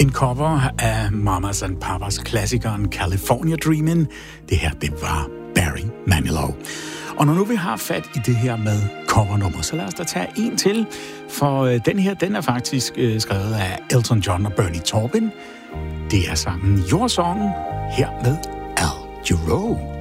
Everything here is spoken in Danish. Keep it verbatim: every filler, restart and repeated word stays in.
En cover af Mamas and Papas klassikeren California Dreamin'. Det her, det var Barry Manilow. Og når nu vi har fat i det her med covernummer, så lad os da tage en til. For øh, den her, den er faktisk øh, skrevet af Elton John og Bernie Taupin. Det er sangen Your Song, her med Al Jarreau.